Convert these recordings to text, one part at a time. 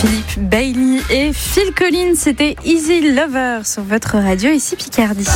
Philippe Bailey et Phil Collins, c'était Easy Lover sur votre radio ici Picardie.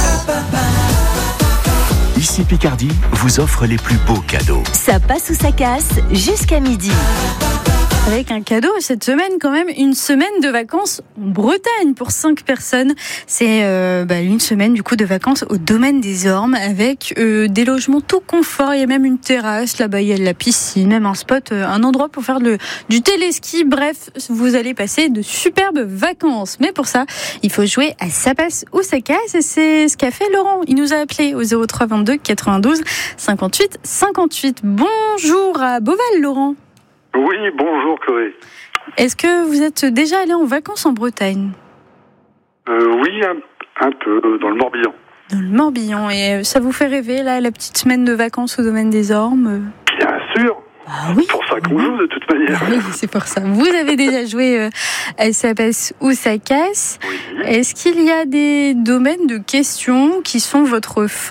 Ici Picardie vous offre les plus beaux cadeaux. Ça passe ou ça casse jusqu'à midi. Avec un cadeau cette semaine, quand même, une semaine de vacances en Bretagne pour 5 personnes. C'est une semaine du coup de vacances au domaine des Ormes avec des logements tout confort. Il y a même une terrasse, là-bas il y a de la piscine, même un spot, un endroit pour faire du téléski. Bref, vous allez passer de superbes vacances. Mais pour ça, il faut jouer à ça passe ou ça casse. Et c'est ce qu'a fait Laurent. Il nous a appelé au 03 22 92 58 58. Bonjour à Beauval, Laurent. Oui, bonjour Chloé. Est-ce que vous êtes déjà allé en vacances en Bretagne ? Oui, un peu, dans le Morbihan. Dans le Morbihan. Et ça vous fait rêver, là, la petite semaine de vacances au domaine des Ormes ? Bien sûr. Ah oui. Pour ça qu'on joue, de toute manière. Ah oui, c'est pour ça. Vous avez déjà joué à ça passe ou ça casse. Oui. Est-ce qu'il y a des domaines de questions qui sont votre fort ?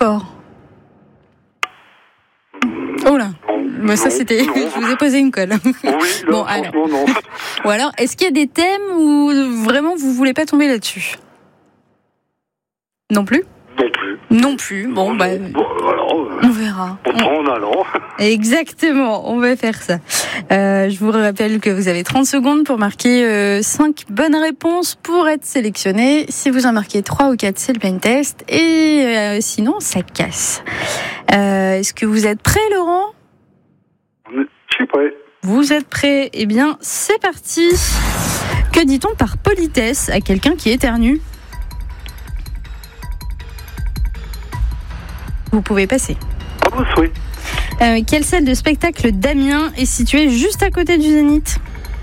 Oh là. Non, ça c'était. non. Je vous ai posé une colle. Oui, là, Bon, franchement, non. Ou alors, est-ce qu'il y a des thèmes où vraiment vous voulez pas tomber là-dessus ? Non plus ? Non plus. Non plus. Bon, alors, on verra. on prend en allant. Exactement, on va faire ça. Je vous rappelle que vous avez 30 secondes pour marquer 5 bonnes réponses pour être sélectionné. Si vous en marquez 3 ou 4, c'est le blind test. Et sinon, ça casse. Est-ce que vous êtes prêt, Laurent ? Je suis prêt. Vous êtes prêt ? Eh bien, c'est parti. Que dit-on par politesse à quelqu'un qui éternue ? Vous pouvez passer. À vos souhaits. Quelle salle de spectacle d'Amiens est située juste à côté du Zénith ?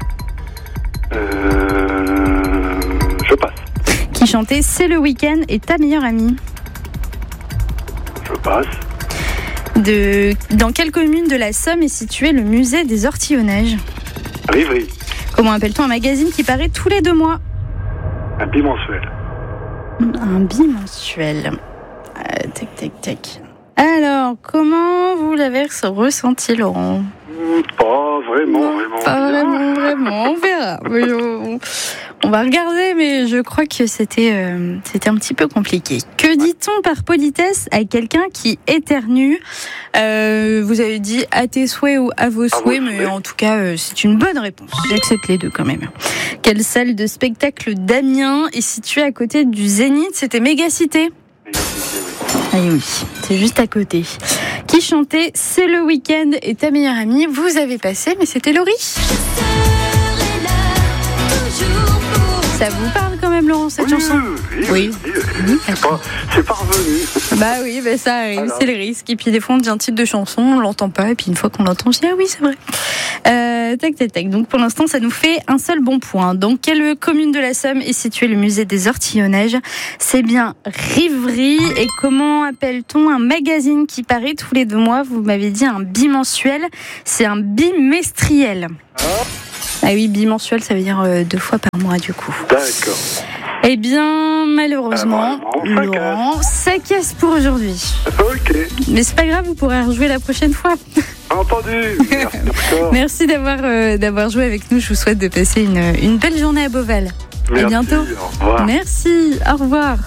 Je passe. Qui chantait « C'est le week-end » et ta meilleure amie ? Je passe. Dans quelle commune de la Somme est situé le musée des Ortillonnages ? Rivry. Comment appelle-t-on un magazine qui paraît tous les 2 mois ? Un bimensuel. Un bimensuel. Tac. Alors, comment vous l'avez ressenti, Laurent ? Pas vraiment. Pas vraiment. On verra. On va regarder, mais je crois que c'était un petit peu compliqué. Que dit-on par politesse à quelqu'un qui éternue ? Vous avez dit à tes souhaits ou à vos souhaits, mais en tout cas, c'est une bonne réponse. J'accepte les deux quand même. Quelle salle de spectacle d'Amiens est située à côté du Zénith ? C'était Mégacité. Ah oui, c'est juste à côté. Qui chantait « C'est le week-end » et ta meilleure amie ? Vous avez passé, mais c'était Laurie. Ça vous parle quand même, Laurent, cette chanson ? Oui. C'est pas revenu. Bah oui, ça arrive, alors. C'est le risque. Et puis des fois, on dit un titre de chanson, on l'entend pas, et puis une fois qu'on l'entend, on se dit « Ah oui, c'est vrai ». Tac. Donc pour l'instant, ça nous fait un seul bon point. Dans quelle commune de la Somme est situé le musée des Ortillonnages ? C'est bien Rivry. Et comment appelle-t-on un magazine qui paraît tous les 2 mois ? Vous m'avez dit un bimensuel. C'est un bimestriel. Ah oui, bimensuel, ça veut dire 2 fois par mois du coup. D'accord. Eh bien, malheureusement, Laurent, ça casse pour aujourd'hui. Ok. Mais c'est pas grave, vous pourrez rejouer la prochaine fois. Entendu. Merci d'avoir joué avec nous. Je vous souhaite de passer une belle journée à Beauval. Merci, à bientôt. Au revoir. Merci, au revoir.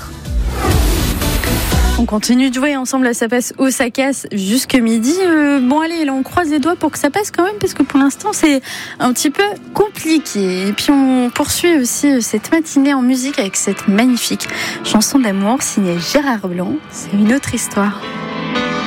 On continue de jouer ensemble à ça passe ou ça casse jusque midi. Bon allez, là on croise les doigts pour que ça passe quand même parce que pour l'instant c'est un petit peu compliqué. Et puis on poursuit aussi cette matinée en musique avec cette magnifique chanson d'amour signée Gérard Blanc. C'est une autre histoire.